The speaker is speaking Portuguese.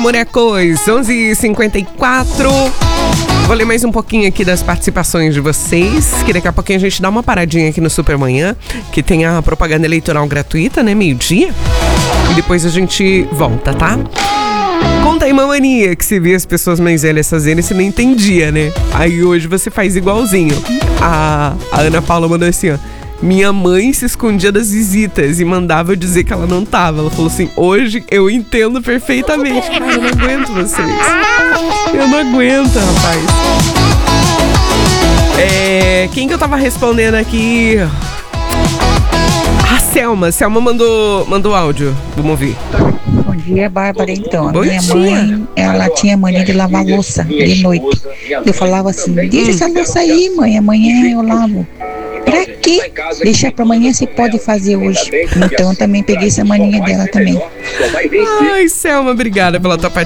Mamurecos, 11h54. Vou ler mais um pouquinho aqui das participações de vocês, que daqui a pouquinho a gente dá uma paradinha aqui no Supermanhã, que tem a propaganda eleitoral gratuita, né, meio-dia. E depois a gente volta, tá? Conta aí uma mania que você via as pessoas mais velhas fazendo e você não entendia, né? Aí hoje você faz igualzinho. A Ana Paula mandou assim, ó. Minha mãe se escondia das visitas e mandava eu dizer que ela não tava. Ela falou assim, hoje eu entendo perfeitamente. Cara, eu não aguento vocês. Eu não aguento, rapaz. Quem que eu tava respondendo aqui? A Selma mandou áudio. Vamos ouvir. Bom dia, Bárbara. Então, a Bom minha dia. mãe, ela tinha mania de lavar louça de noite. Eu falava assim, deixa essa louça aí, mãe, amanhã eu lavo. Pra quê? Deixa pra amanhã, você pode fazer hoje. Então, eu também peguei essa mania dela também. Ai, Selma, obrigada pela tua participação.